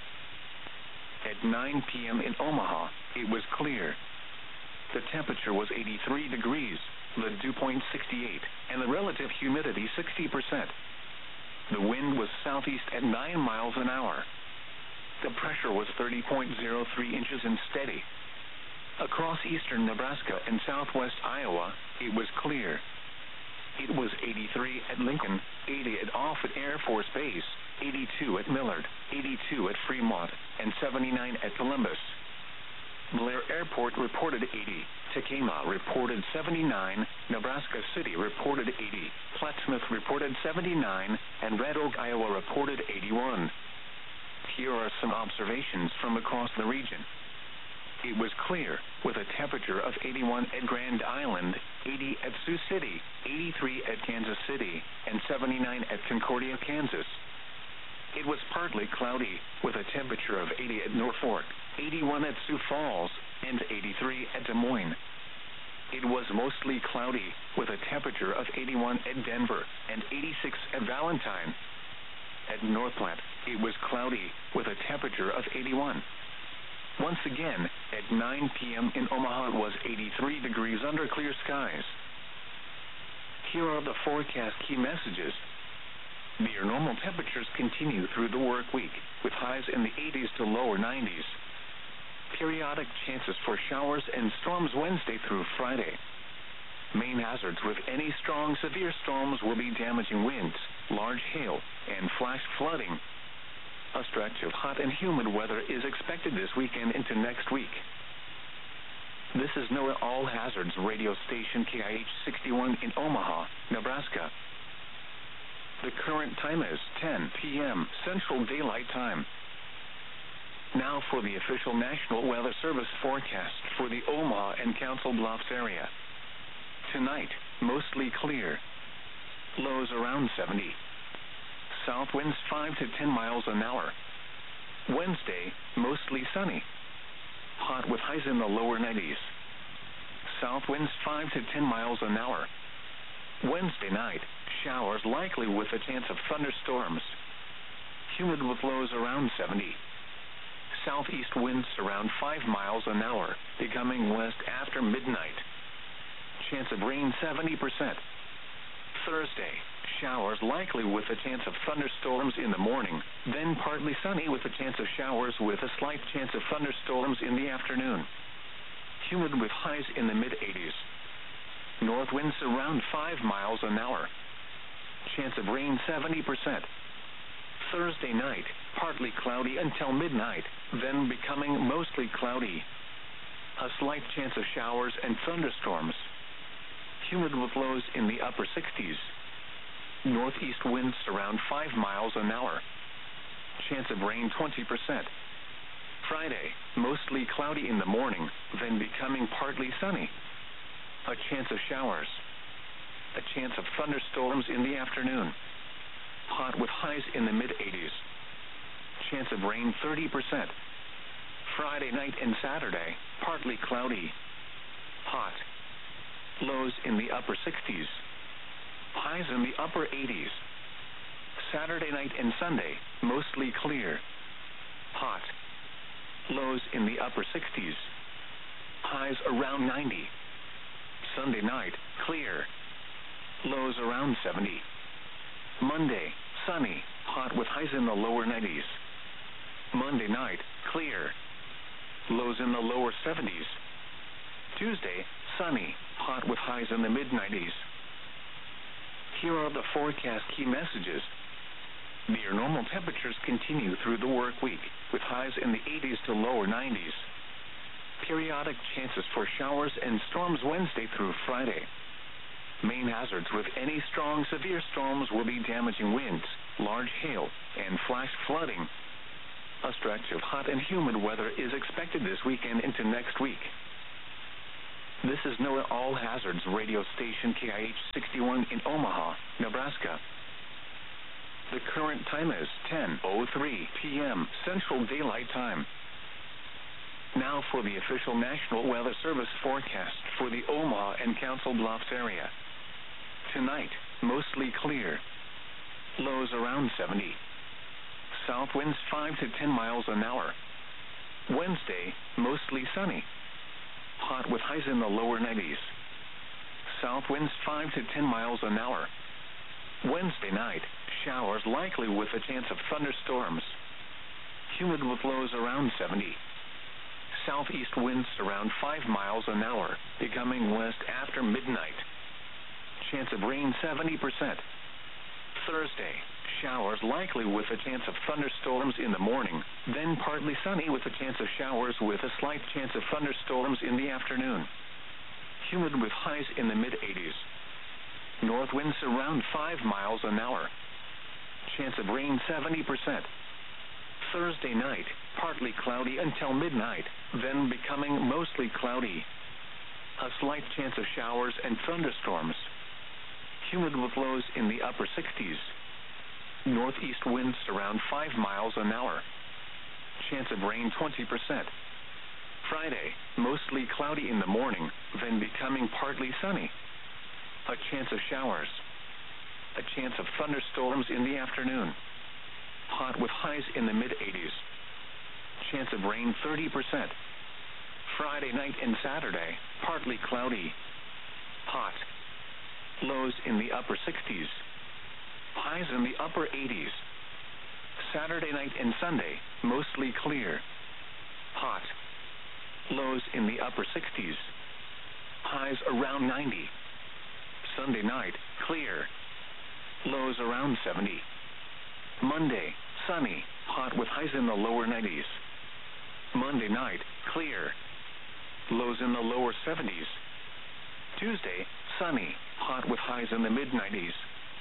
At nine p.m. in Omaha, it was clear. The temperature was eighty-three degrees, the dew point sixty-eight, and the relative humidity sixty percent. The wind was southeast at nine miles an hour. The pressure was thirty point zero three inches and steady. Across eastern Nebraska and southwest Iowa, it was clear. It was eighty-three at Lincoln, eighty at Offutt Air Force Base, eighty-two at Millard, eighty-two at Fremont, and seventy-nine at Columbus. Blair Airport reported eighty, Tacoma reported seventy-nine, Nebraska City reported eighty, Plattsmouth reported seventy-nine, and Red Oak, Iowa reported eighty-one. Here are some observations from across the region. It was clear, with a temperature of eighty-one at Grand Island, eighty at Sioux City, eighty-three at Kansas City, and seventy-nine at Concordia, Kansas. It was partly cloudy, with a temperature of eighty at Norfolk, eighty-one at Sioux Falls, and eighty-three at Des Moines. It was mostly cloudy, with a temperature of eighty-one at Denver, and eighty-six at Valentine. At Northplant, it was cloudy, with a temperature of eighty-one. Once again, at nine p.m. in Omaha it was eighty-three degrees under clear skies. Here are the forecast key messages. Near normal temperatures continue through the work week, with highs in the eighties to lower nineties. Periodic chances for showers and storms Wednesday through Friday. Main hazards with any strong severe storms will be damaging winds, large hail, and flash flooding. A stretch of hot and humid weather is expected this weekend into next week. This is NOAA All Hazards radio station K I H sixty-one in Omaha, Nebraska. The current time is ten p.m. Central Daylight Time. Now for the official National Weather Service forecast for the Omaha and Council Bluffs area. Tonight, mostly clear. Lows around seventy. South winds five to ten miles an hour. Wednesday, mostly sunny. Hot with highs in the lower nineties. South winds five to ten miles an hour. Wednesday night, showers likely with a chance of thunderstorms. Humid with lows around seventy. Southeast winds around five miles an hour, becoming west after midnight. Chance of rain seventy percent. Thursday, showers likely with a chance of thunderstorms in the morning, then partly sunny with a chance of showers with a slight chance of thunderstorms in the afternoon. Humid with highs in the mid eighties. North winds around five miles an hour. Chance of rain seventy percent. Thursday night, partly cloudy until midnight, then becoming mostly cloudy. A slight chance of showers and thunderstorms. Humid with lows in the upper sixties. Northeast winds around five miles an hour. Chance of rain twenty percent. Friday, mostly cloudy in the morning, then becoming partly sunny. A chance of showers. A chance of thunderstorms in the afternoon. Hot with highs in the mid eighties. Chance of rain thirty percent. Friday night and Saturday, partly cloudy. Hot. Lows in the upper sixties. Highs in the upper eighties. Saturday night and Sunday, mostly clear. Hot. Lows in the upper sixties. Highs around ninety. Sunday night, clear. Lows around seventy. Monday, sunny, hot with highs in the lower nineties. Monday night, clear. Lows in the lower seventies. Tuesday, sunny, hot with highs in the mid nineties. Here are the forecast key messages. Near normal temperatures continue through the work week, with highs in the eighties to lower nineties. Periodic chances for showers and storms Wednesday through Friday. Main hazards with any strong severe storms will be damaging winds, large hail, and flash flooding. A stretch of hot and humid weather is expected this weekend into next week. This is NOAA All Hazards radio station K I H sixty-one in Omaha, Nebraska. The current time is ten oh three p m Central Daylight Time. Now for the official National Weather Service forecast for the Omaha and Council Bluffs area. Tonight, mostly clear. Lows around seventy. South winds five to ten miles an hour. Wednesday, mostly sunny. Hot with highs in the lower nineties. South winds five to ten miles an hour. Wednesday night, showers likely with a chance of thunderstorms. Humid with lows around seventy. Southeast winds around five miles an hour, becoming west after midnight. Chance of rain seventy percent. Thursday, showers likely with a chance of thunderstorms in the morning, then partly sunny with a chance of showers with a slight chance of thunderstorms in the afternoon. Humid with highs in the mid-eighties. North winds around five miles an hour. Chance of rain seventy percent. Thursday night, partly cloudy until midnight, then becoming mostly cloudy. A slight chance of showers and thunderstorms. Humid with lows in the upper sixties. Northeast winds around five miles an hour. Chance of rain twenty percent. Friday, mostly cloudy in the morning, then becoming partly sunny. A chance of showers. A chance of thunderstorms in the afternoon. Hot with highs in the mid-eighties. Chance of rain thirty percent. Friday night and Saturday, partly cloudy. Hot. Lows in the upper sixties. Highs in the upper eighties. Saturday night and Sunday, mostly clear. Hot. Lows in the upper sixties. Highs around ninety. Sunday night, clear. Lows around seventy. Monday, sunny, hot with highs in the lower nineties. Monday night, clear. Lows in the lower seventies. Tuesday, sunny, hot with highs in the mid-nineties.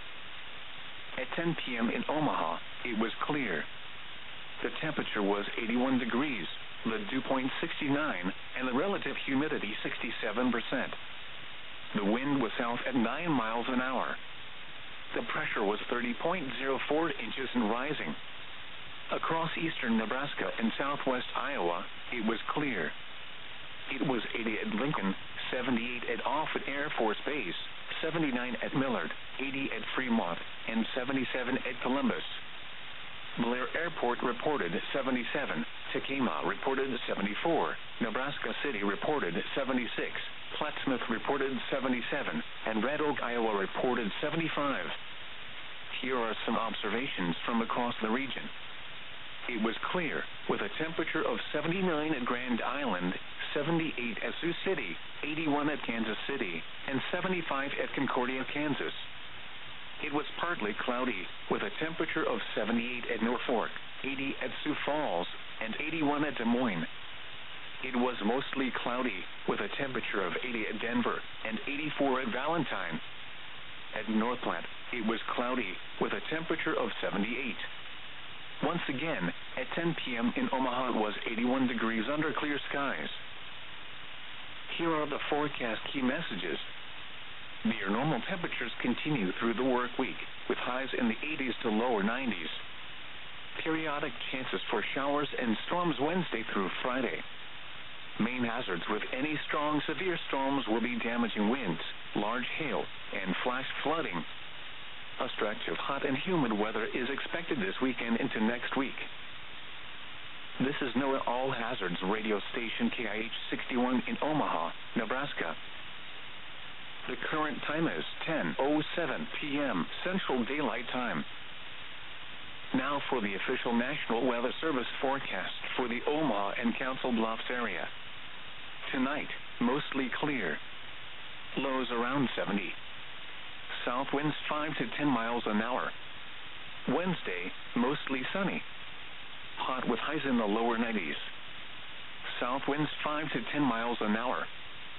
At ten p m in Omaha, it was clear. The temperature was eighty-one degrees, the dew point sixty-nine, and the relative humidity sixty-seven percent. The wind was south at nine miles an hour. The pressure was thirty point zero four inches and rising. Across eastern Nebraska and southwest Iowa, it was clear. It was eighty at Lincoln, seventy-eight at Offutt Air Force Base, seventy-nine at Millard, eighty at Fremont, and seventy-seven at Columbus. Blair Airport reported seventy-seven, Tacoma reported seventy-four, Nebraska City reported seventy-six, Plattsmouth reported seventy-seven, and Red Oak, Iowa reported seventy-five. Here are some observations from across the region. It was clear, with a temperature of seventy-nine at Grand Island, seventy-eight at Sioux City, eighty-one at Kansas City, and seventy-five at Concordia, Kansas. It was partly cloudy, with a temperature of seventy-eight at Norfolk, eighty at Sioux Falls, and eighty-one at Des Moines. It was mostly cloudy, with a temperature of eighty at Denver, and eighty-four at Valentine. At North Platte, it was cloudy, with a temperature of seventy-eight. Once again, at ten p m in Omaha it was eighty-one degrees under clear skies. Here are the forecast key messages. Near normal temperatures continue through the work week, with highs in the eighties to lower nineties. Periodic chances for showers and storms Wednesday through Friday. Main hazards with any strong severe storms will be damaging winds, large hail, and flash flooding. A stretch of hot and humid weather is expected this weekend into next week. This is NOAA All Hazards radio station K I H sixty-one in Omaha, Nebraska. The current time is ten oh seven p m Central Daylight Time. Now for the official National Weather Service forecast for the Omaha and Council Bluffs area. Tonight, mostly clear. Lows around seventy. South winds five to ten miles an hour. Wednesday, mostly sunny. Hot with highs in the lower nineties. South winds five to ten miles an hour.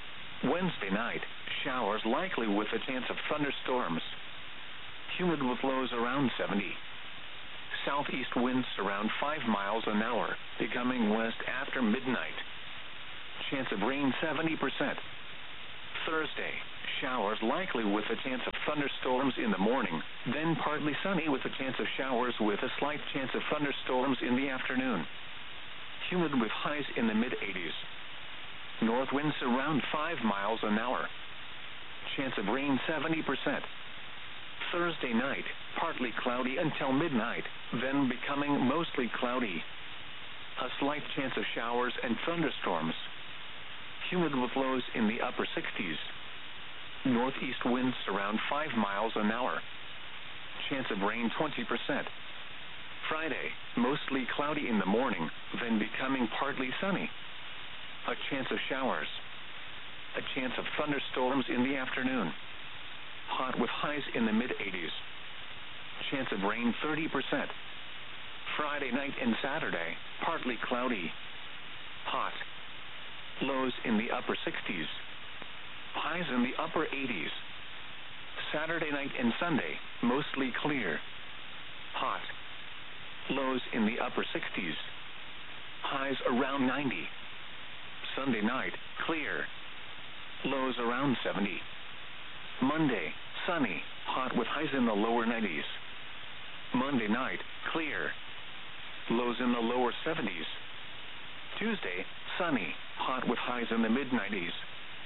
Wednesday night, showers likely with a chance of thunderstorms. Humid with lows around seventy. Southeast winds around five miles an hour, becoming west after midnight. Chance of rain seventy percent. Thursday, showers likely with a chance of thunderstorms in the morning, then partly sunny with a chance of showers with a slight chance of thunderstorms in the afternoon. Humid with highs in the mid eighties. North winds around five miles an hour. Chance of rain seventy percent. Thursday night, partly cloudy until midnight, then becoming mostly cloudy. A slight chance of showers and thunderstorms. Humid with lows in the upper sixties. Northeast winds around five miles an hour. Chance of rain twenty percent. Friday, mostly cloudy in the morning, then becoming partly sunny. A chance of showers. A chance of thunderstorms in the afternoon. Hot with highs in the mid eighties. Chance of rain thirty percent. Friday night and Saturday, partly cloudy. Hot. Lows in the upper sixties. Highs in the upper eighties. Saturday night and Sunday, mostly clear. Hot. Lows in the upper sixties. Highs around ninety. Sunday night, clear. Lows around seventy. Monday, sunny, hot with highs in the lower nineties. Monday night, clear. Lows in the lower seventies. Tuesday, sunny, hot with highs in the mid nineties.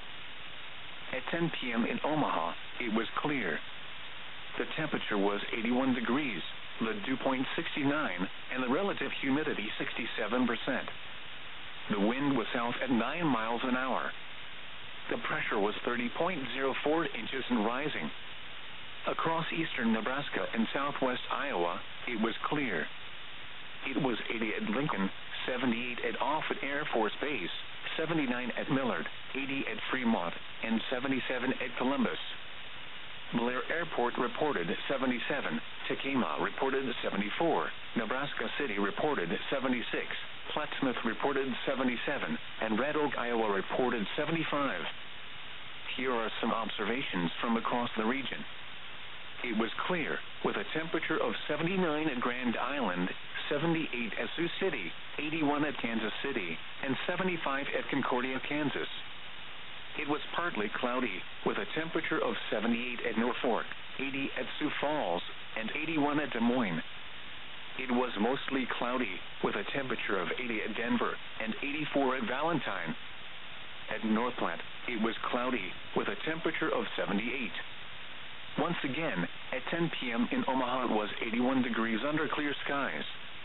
At ten p.m. in Omaha, it was clear. The temperature was eighty-one degrees, the dew point sixty-nine, and the relative humidity sixty-seven percent. The wind was south at nine miles an hour. The pressure was thirty point zero four inches and rising. Across eastern Nebraska and southwest Iowa, it was clear. It was eighty at Lincoln, seventy-eight at Offutt Air Force Base, seventy-nine at Millard, eighty at Fremont, and seventy-seven at Columbus. Blair Airport reported seventy-seven, Tacoma reported seventy-four, Nebraska City reported seventy-six, Plattsmouth reported seventy-seven, and Red Oak, Iowa reported seventy-five. Here are some observations from across the region. It was clear, with a temperature of seventy-nine at Grand Island, seventy-eight at Sioux City, eighty-one at Kansas City, and seventy-five at Concordia, Kansas. It was partly cloudy, with a temperature of seventy-eight at Norfolk, eighty at Sioux Falls, and eighty-one at Des Moines. It was mostly cloudy, with a temperature of eighty at Denver, and eighty-four at Valentine. At North Platte, it was cloudy, with a temperature of seventy-eight. Once again, at ten p.m. in Omaha it was eighty-one degrees under clear skies.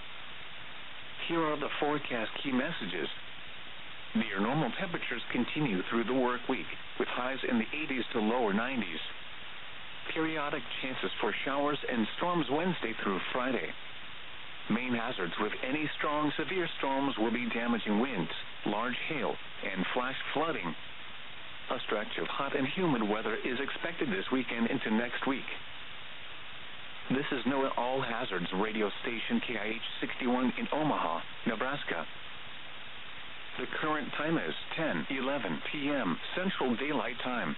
Here are the forecast key messages. Near normal temperatures continue through the work week, with highs in the eighties to lower nineties. Periodic chances for showers and storms Wednesday through Friday. Main hazards with any strong severe storms will be damaging winds, large hail, and flash flooding. A stretch of hot and humid weather is expected this weekend into next week. This is NOAA All Hazards radio station K I H sixty-one in Omaha, Nebraska. The current time is ten eleven p.m. Central Daylight Time.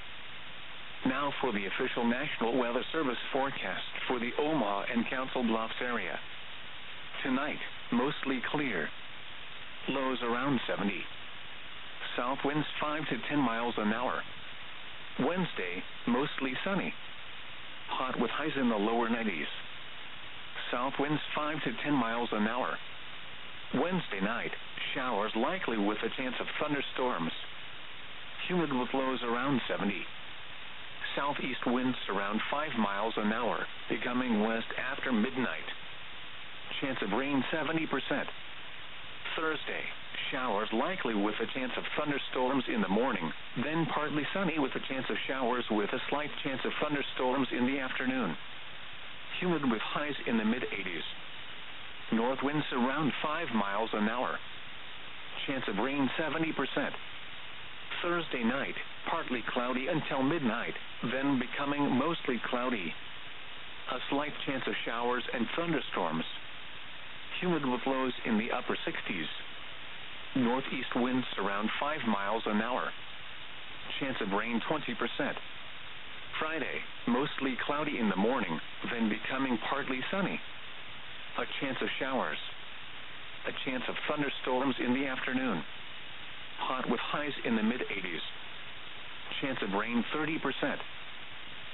Now for the official National Weather Service forecast for the Omaha and Council Bluffs area. Tonight, mostly clear. Lows around seventy. South winds five to ten miles an hour. Wednesday, mostly sunny. Hot with highs in the lower nineties. South winds five to ten miles an hour. Wednesday night, showers likely with a chance of thunderstorms. Humid with lows around seventy. Southeast winds around five miles an hour, becoming west after midnight. Chance of rain seventy percent. Thursday, showers likely with a chance of thunderstorms in the morning, then partly sunny with a chance of showers with a slight chance of thunderstorms in the afternoon. Humid with highs in the mid eighties. North winds around five miles an hour. Chance of rain seventy percent. Thursday night, partly cloudy until midnight, then becoming mostly cloudy. A slight chance of showers and thunderstorms. Humid with lows in the upper sixties. Northeast winds around five miles an hour. Chance of rain twenty percent. Friday, mostly cloudy in the morning, then becoming partly sunny. A chance of showers. A chance of thunderstorms in the afternoon. Hot with highs in the mid eighties. Chance of rain thirty percent.